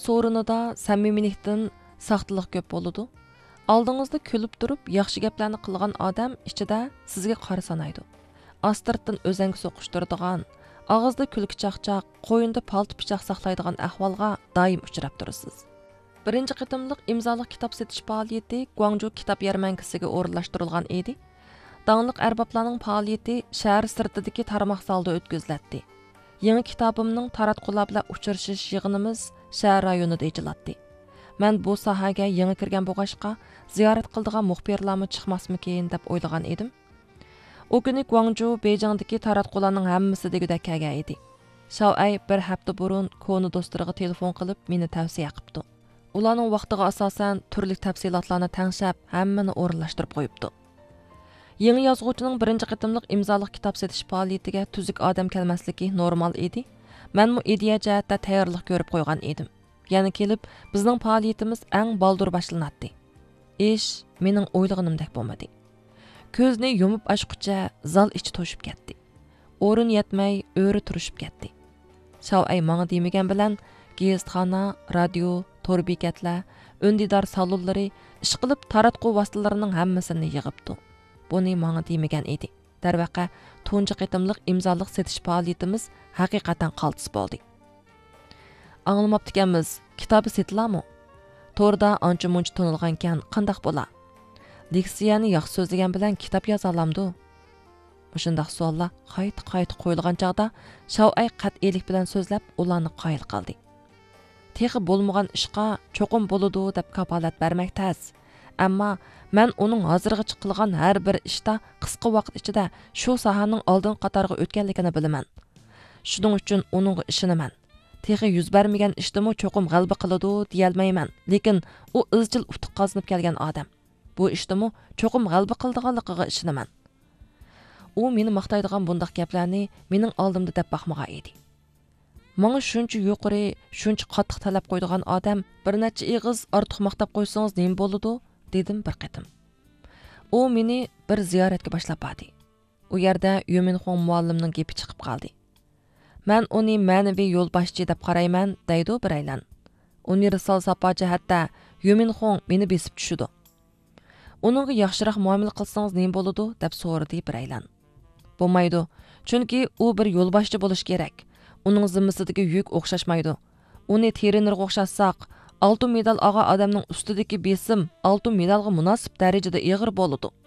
Sorunida samimilikdan saxtalik ko'p bo'ladi. Oldingizda kulib turib, yaxshi gaplarni qilgan odam ichida sizga qora sanaydi. Astirtdan o'zangi so'qishtiradigan, og'izda kulki chaqchaq, qo'yinda palti pichoq saqlaydigan ahvolga doim uchrab turasiz. Birinchi qitimliq imzoliq kitob setish faoliyati Guangzhou kitob yarmankasiga o'rinlashtirilgan edi. Dаңлıq ərbablarning faoliyati shahar sirtidagi tarmoq zalda o'tkaziladi. Yangi kitobimning taratqular bilan uchrashish yig'inimiz shahar rayonida ijlatdi. Men bu sohaga yangi kirgan bo'g'ashqa ziyorat qildigan muxbirlarmi chiqmasmikin deb o'ylagan edim. O kuni Guangzhou Beijingdagi taratqularning hammasi degudek kelgan edi. Shao-ay bir hafta burun koni do'stlariga telefon qilib meni tavsiya qilibdi. Ularning vaqtiga asosan turli tafsilotlarni tanshab, hammani o'rinlashtirib qo'yibdi. Yangi yozuvchining birinchi qitimliq imzoliq kitob setish faoliyatiga tuzuk odam kelmasligi normal edi. Men bu ideya jihatda tayyorlik ko'rib qo'ygan edim. Yana kelib, bizning faoliyatimiz eng baldur boshlanadi. Ish mening o'ylaganimdek bo'lmadi. Ko'zni yumib ochqucha zal ichi to'shib ketdi. O'rin yetmay o'ri turishib ketdi. Shao-ay menga demagan bilan gazetxona, radio, tor bekatlar, o'ndidor salonlari ish qilib taratqu vositalarining hammasini yig'ibdi. Buni menga demagan edi. Darvaqa tunji qitimliq imzoliq setish faoliyatimiz haqiqatan qaltis bo'ldi. Anglamabdikanmiz, kitobi setilarmi? To'rda ancha-muncha tonilgankan, qandaq bo'la? Leksiyani yaxshi so'zlagan bilan kitob yoza olamdi. Mushundaq savollar qayta qo'yilgan chaqda Shao-ay qat'iylik bilan so'zlab ularni qoyil qildi. Texi bo'lmagan ishqa cho'qim bo'ladi deb kafolat bermak tez. Ammo men uning hozirgacha qilgan har bir ishda qisqa vaqt ichida shu sohaning oldin qatorga o'tganligini bilaman. Shuning uchun uningga ishonaman. Texi yuz bermagan ishdimi cho'qim g'alaba qiladi deyolmayman, lekin u izchil utuq qozonib kelgan odam. Bu ishdimi cho'qim g'alaba qildiganligiga ishonaman. U meni maqtaydigan bundaq gaplarni mening oldimda deb baxmagan edi. Menga shuncha yuqori, shuncha qattiq talab qo'ydigan odam bir necha ig'iz ortiq maqtab qo'ysangiz nima bo'ladi? Dedim bir qatim. U meni bir ziyoratga boshlab bordi. U yerda Yuminxon muallimning gapi chiqib qoldi. Men uni ma'naviy yo'lboshchi deb qarayman, deydi biraylan. Universal sapo jihatda Yuminxon meni besib tushidi. Uningga yaxshiroq muomala qilsangiz nima bo'ladi deb so'radi biraylan. Bo'lmaydi, chunki u bir yo'lboshchi bo'lish kerak. Uning zimmasidagi yuk o'xshashmaydi. Uni terenirga o'xshatsak, oltin medal olgan odamning ustidagi besim oltin medalga munosib darajada og'ir bo'ladi.